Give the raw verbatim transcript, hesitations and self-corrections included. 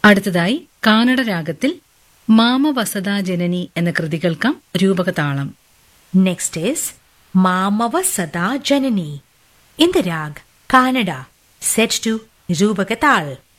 അടുത്തതായി കാനഡ രാഗത്തിൽ മാമവസതാ ജനനി എന്ന കൃതി കേൾക്കാം. രൂപകതാളം. Next is Mamava Sada Janani in the rag Kannada, set to Rupakatal.